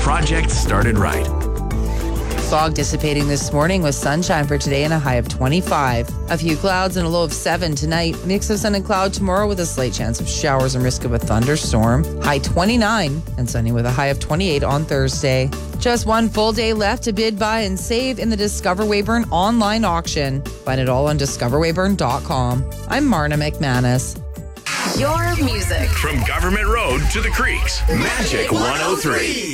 project started right. Fog dissipating this morning with sunshine for today and a high of 25. A few clouds and a low of 7 tonight. Mix of sun and cloud tomorrow with a slight chance of showers and risk of a thunderstorm. High 29 and sunny with a high of 28 on Thursday. Just one full day left to bid, buy, and save in the Discover Weyburn online auction. Find it all on discoverweyburn.com. I'm Marna McManus. Your music. From Government Road to the Creeks. Magic 103.